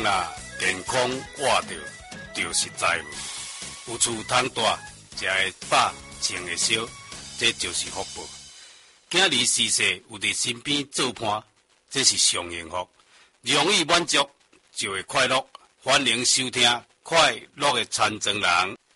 啦，健康活着就是财富。有厝通住，食会饱，穿会烧，这就是福报。今日逝世有伫身边做伴，这是上幸福。容易满足就会快乐。欢迎收听《快乐的残障人》。